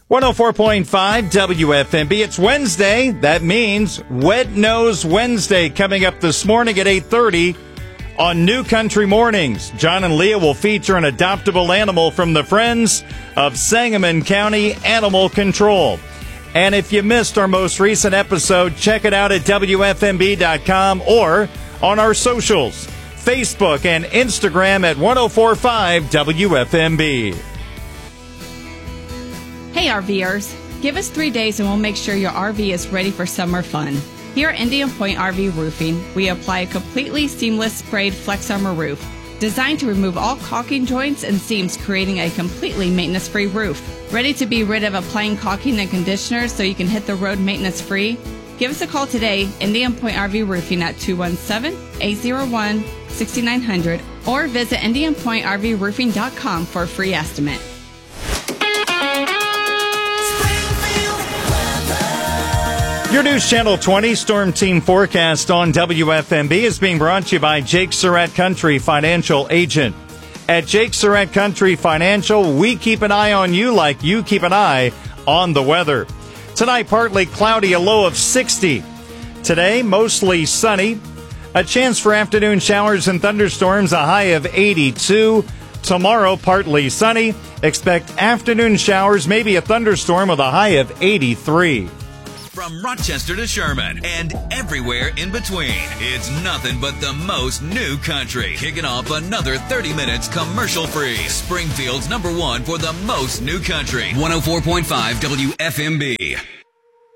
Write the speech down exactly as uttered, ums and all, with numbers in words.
one oh four point five W F M B. It's Wednesday. That means Wet Nose Wednesday coming up this morning at eight thirty on New Country Mornings. John and Leah will feature an adoptable animal from the Friends of Sangamon County Animal Control. And if you missed our most recent episode, check it out at W F M B dot com or on our socials, Facebook and Instagram at one oh four point five W F M B. Hey RVers, give us three days and we'll make sure your R V is ready for summer fun. Here at Indian Point R V Roofing, we apply a completely seamless sprayed Flex Armor roof, designed to remove all caulking joints and seams, creating a completely maintenance-free roof. Ready to be rid of applying caulking and conditioner so you can hit the road maintenance-free? Give us a call today, Indian Point R V Roofing at two one seven, eight oh one, six nine zero zero or visit indian point r v roofing dot com for a free estimate. Your News Channel twenty Storm Team Forecast on W F M B is being brought to you by Jake Surratt Country Financial Agent. At Jake Surratt Country Financial, we keep an eye on you like you keep an eye on the weather. Tonight, partly cloudy, a low of sixty. Today, mostly sunny. A chance for afternoon showers and thunderstorms, a high of eighty-two. Tomorrow, partly sunny. Expect afternoon showers, maybe a thunderstorm with a high of eighty-three. From Rochester to Sherman and everywhere in between, it's nothing but the most new country. Kicking off another thirty minutes commercial-free. Springfield's number one for the most new country. one oh four point five W F M B.